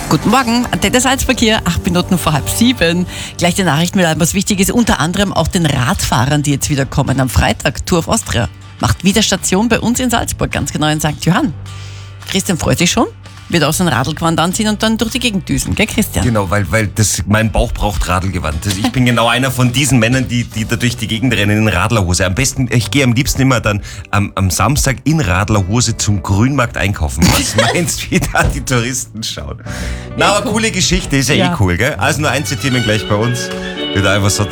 Guten Morgen, Antenne Salzverkehr, 8 Minuten vor 6:30. Gleich die Nachricht mit allem, was wichtig ist, unter anderem auch den Radfahrern, die jetzt wieder kommen. Am Freitag, Tour of Austria, macht wieder Station bei uns in Salzburg, ganz genau in St. Johann. Christian freut sich schon, wird auch so ein Radlgewand anziehen und dann durch die Gegend düsen, gell Christian? Genau, weil mein Bauch braucht Radlgewand. Ich bin genau einer von diesen Männern, die da durch die Gegend rennen in Radlerhose. Am besten, ich gehe am liebsten immer dann am Samstag in Radlerhose zum Grünmarkt einkaufen. Was meinst du, wie da die Touristen schauen? Na, aber coole Geschichte, ist ja eh cool, gell? Also nur Einzelthemen gleich bei uns. Wird einfach so